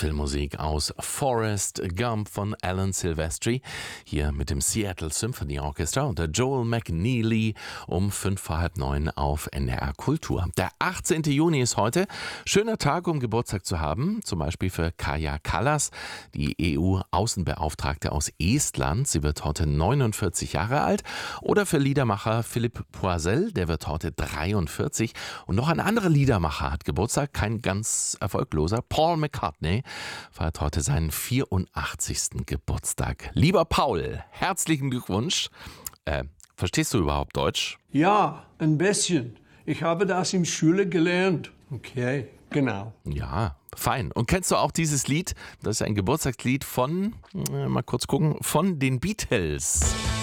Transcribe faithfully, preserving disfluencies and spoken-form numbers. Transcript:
Filmmusik aus Forrest Gump von Alan Silvestri, hier mit dem Seattle Symphony Orchestra und der Joel McNeely um fünf vor halb neun auf N D R Kultur. Der achtzehnten Juni ist heute. Schöner Tag, um Geburtstag zu haben, zum Beispiel für Kaja Kallas, die E U-Außenbeauftragte aus Estland. Sie wird heute neunundvierzig Jahre alt. Oder für Liedermacher Philippe Poisel, der wird heute dreiundvierzig. Und noch ein anderer Liedermacher hat Geburtstag, kein ganz erfolgloser. Paul McCartney feiert heute seinen vierundachtzigsten Geburtstag. Lieber Paul, herzlichen Glückwunsch. Äh, verstehst du überhaupt Deutsch? Ja, ein bisschen. Ich habe das in Schule gelernt. Okay, genau. Ja, fein. Und kennst du auch dieses Lied? Das ist ein Geburtstagslied von, äh, mal kurz gucken, von den Beatles.